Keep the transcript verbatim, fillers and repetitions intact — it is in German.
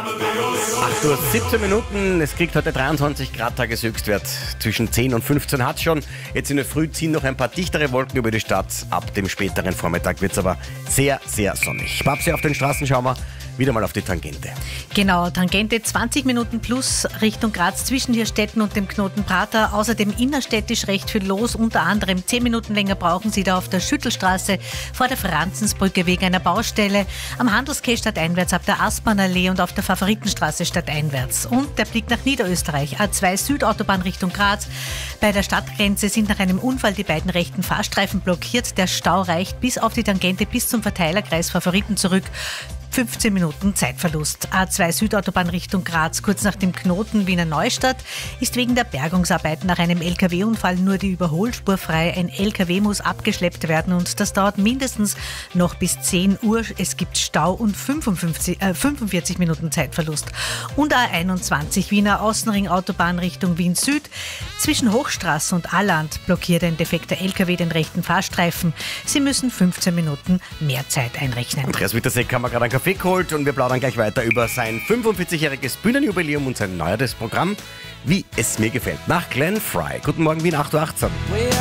acht Uhr siebzehn Minuten, es kriegt heute dreiundzwanzig Grad Tageshöchstwert. Zwischen zehn und fünfzehn hat es schon. Jetzt in der Früh ziehen noch ein paar dichtere Wolken über die Stadt. Ab dem späteren Vormittag wird es aber sehr, sehr sonnig. Babsi, auf den Straßen schauen wir wieder mal auf die Tangente. Genau, Tangente zwanzig Minuten plus Richtung Graz zwischen Hirstetten und dem Knoten Prater. Außerdem innerstädtisch recht viel los. Unter anderem zehn Minuten länger brauchen Sie da auf der Schüttelstraße vor der Franzensbrücke wegen einer Baustelle. Am Handelsquai stadteinwärts ab der Aspernallee und auf der Favoritenstraße stadteinwärts. Und der Blick nach Niederösterreich. A zwei Südautobahn Richtung Graz. Bei der Stadtgrenze sind nach einem Unfall die beiden rechten Fahrstreifen blockiert. Der Stau reicht bis auf die Tangente bis zum Verteilerkreis Favoriten zurück. fünfzehn Minuten Zeitverlust. A zwei Südautobahn Richtung Graz, kurz nach dem Knoten Wiener Neustadt, ist wegen der Bergungsarbeiten nach einem L K W-Unfall nur die Überholspur frei. Ein L K W muss abgeschleppt werden und das dauert mindestens noch bis zehn Uhr. Es gibt Stau und fünfundfünfzig, äh, fünfundvierzig Minuten Zeitverlust. Und A einundzwanzig Wiener Außenring Autobahn Richtung Wien Süd. Zwischen Hochstraße und Alland blockiert ein defekter L K W den rechten Fahrstreifen. Sie müssen fünfzehn Minuten mehr Zeit einrechnen. Andreas Wittersek haben wir gerade einen Kaffee geholt und wir plaudern gleich weiter über sein fünfundvierzigjähriges Bühnenjubiläum und sein neues Programm, wie es mir gefällt. Nach Glenn Fry. Guten Morgen, Wien, acht Uhr achtzehn.